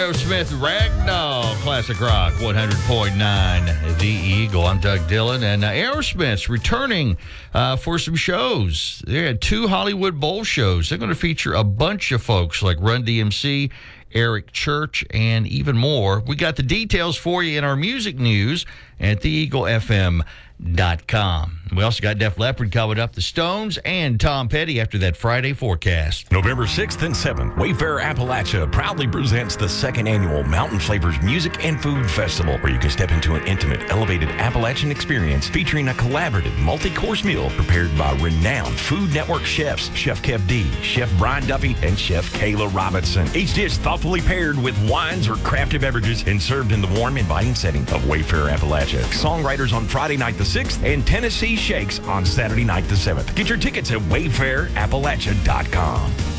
Aerosmith Ragdoll, Classic Rock 100.9 The Eagle. I'm Doug Dillon, and Aerosmith's returning for some shows. They had 2 Hollywood Bowl shows. They're going to feature a bunch of folks like Run DMC, Eric Church, and even more. We got the details for you in our music news at theeaglefm.com. We also got Def Leppard coming up, the Stones, and Tom Petty after that Friday forecast. November 6th and 7th, Wayfair Appalachia proudly presents the 2nd annual Mountain Flavors Music and Food Festival, where you can step into an intimate, elevated Appalachian experience featuring a collaborative multi-course meal prepared by renowned Food Network chefs, Chef Kev D, Chef Brian Duffy, and Chef Kayla Robinson. Each dish thoughtfully paired with wines or crafted beverages and served in the warm, inviting setting of Wayfair Appalachia. Songwriters on Friday night the 6th and Tennessee Shakes on Saturday night the 7th. Get your tickets at wayfairappalachia.com.